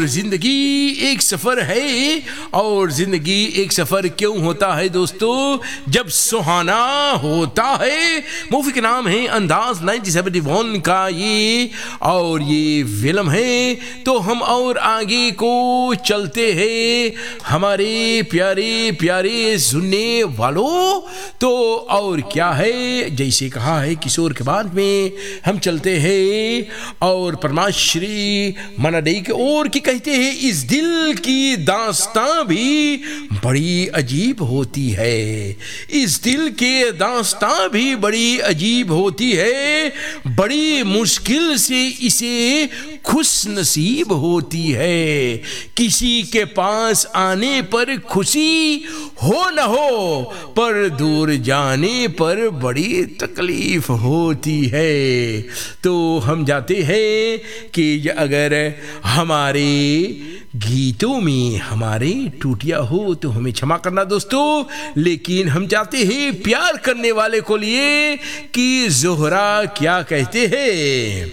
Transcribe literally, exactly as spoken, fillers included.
और जिंदगी एक सफर है। और जिंदगी एक सफर क्यों होता है दोस्तों? जब सुहाना होता है। मूवी का नाम है अंदाज नाइनटीन सेवेंटी वन का ये, और ये फिल्म है। तो हम और आगे को चलते हैं हमारे प्यारे प्यारे सुनने वालों। तो और क्या है, जैसे कहा है किशोर के बाद में हम चलते हैं और परमाश्री मनाडई के ओर की कहते हैं इस दिल की दास्तां भी बड़ी अजीब होती है। इस दिल के दास्तां भी बड़ी अजीब होती है, बड़ी मुश्किल से इसे खुश नसीब होती है। किसी के पास आने पर खुशी हो न हो, पर दूर जाने पर बड़ी तकलीफ होती है। तो हम जाते हैं कि अगर हमारे गीतों में हमारे टूटिया हो तो हमें क्षमा करना दोस्तों, लेकिन हम चाहते हैं प्यार करने वाले को लिए कि जोहरा क्या कहते हैं।